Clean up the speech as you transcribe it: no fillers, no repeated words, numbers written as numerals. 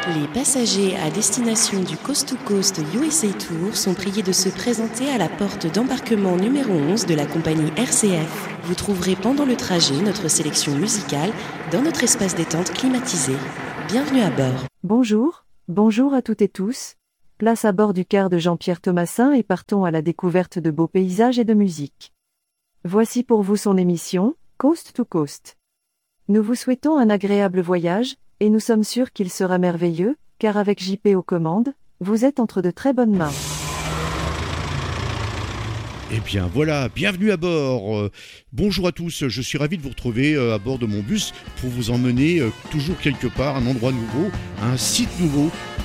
Les passagers à destination du Coast to Coast USA Tour sont priés de se présenter à la porte d'embarquement numéro 11 de la compagnie RCF. Vous trouverez pendant le trajet notre sélection musicale dans notre espace détente climatisé. Bienvenue à bord. Bonjour à toutes et tous. Place à bord du car de Jean-Pierre Thomassin et partons à la découverte de beaux paysages et de musique. Voici pour vous son émission, Coast to Coast. Nous vous souhaitons un agréable voyage, et nous sommes sûrs qu'il sera merveilleux, car avec JP aux commandes, vous êtes entre de très bonnes mains. Eh bien voilà, bienvenue à bord. Bonjour à tous, je suis ravi de vous retrouver à bord de mon bus pour vous emmener toujours quelque part, un endroit nouveau, un site nouveau